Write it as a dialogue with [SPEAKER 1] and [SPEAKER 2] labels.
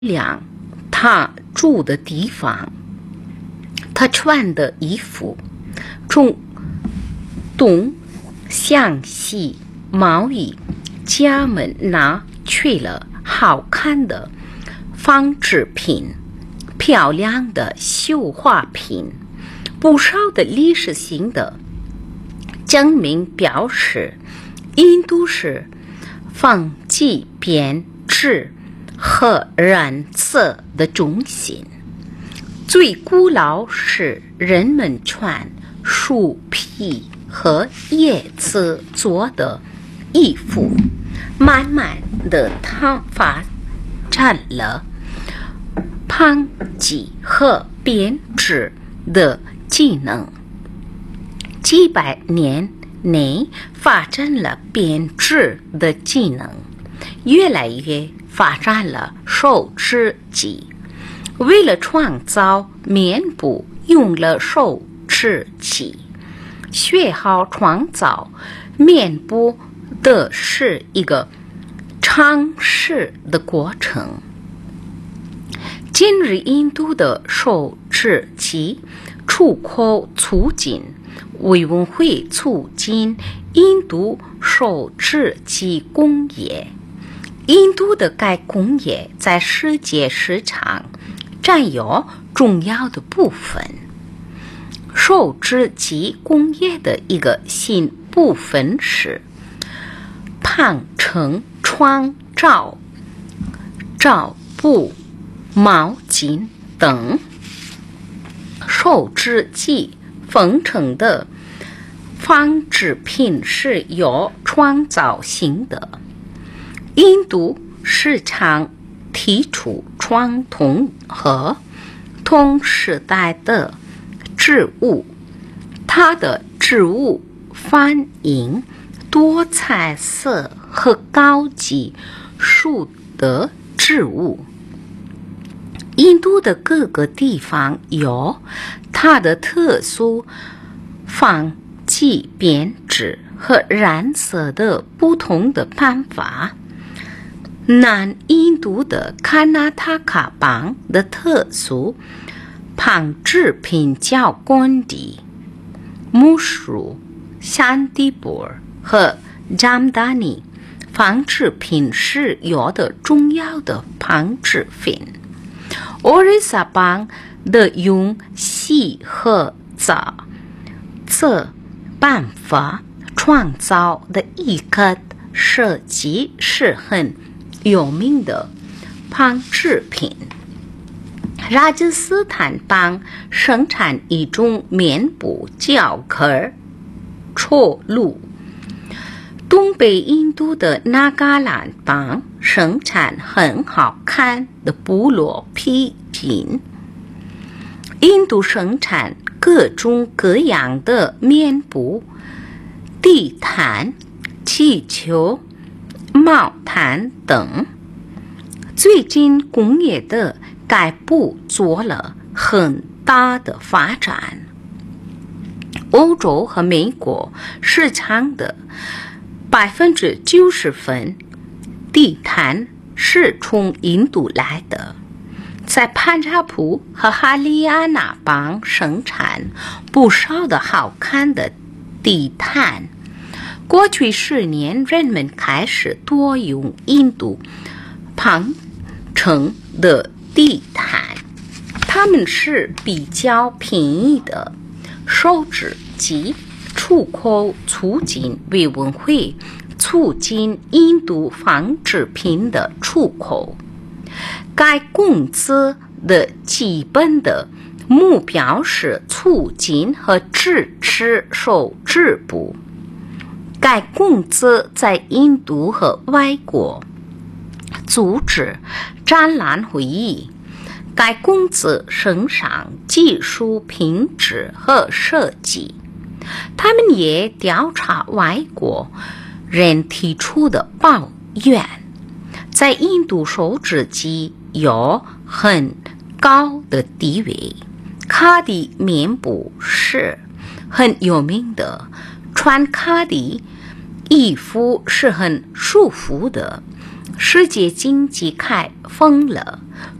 [SPEAKER 1] 量他住的地方，他穿的衣服，从东向西贸易家们拿去了好看的纺织品、漂亮的绣花品，不少的历史性的证明表示，印度是纺机编织和染色的中心。最古老是人们穿树皮和叶子做的衣服，慢慢的它发展了纺机和编织的技能，几百年内发展了编织的技能，越来越发展了手织机。为了创造棉布，用了手织机。学好创造棉布的是一个长时的过程。今日印度的手织机出口促进委员会促进印度手织机工业。印度的该工业在世界市场占有重要的部分。手织机工业的一个新部分是纺成床罩、罩布、毛巾等。手织机缝成的纺织品是有创造性的。印度市场提出传统和同时代的织物，它的织物反映多彩色和高级数的织物。印度的各个地方有它的特殊纺机编织和染色的不同的办法。南印度的卡纳塔卡邦的特殊纺织品叫贡地、木梳、山地布和占达尼。纺织品是有的重要的纺织品。奥瑞萨邦的用锡和杂这办法创造的一个设计是很有名的纺织品。拉吉斯坦邦生产一种棉布叫壳绸路。东北印度的那嘎兰邦生产很好看的部落皮筋。印度生产各种各样的棉布、地毯、气球、毛毯等。最近工业的该部做了很大的发展。欧洲和美国市场的90%地毯是从印度来的。在潘查普和哈里亚纳邦生产不少的好看的地毯。过去10年，人们开始多用印度纺成的地毯，它们是比较便宜的。手织机出口促进委员会促进印度纺织品的出口。该公司的基本的目标是促进和支持手织部。该公司在印度和外国组织展览会议。该公司生产技术品质和设计。他们也调查外国人提出的抱怨。在印度手织机有很高的地位。卡地棉布是很有名的。穿卡地衣服是很舒服的。 世界经济开放了，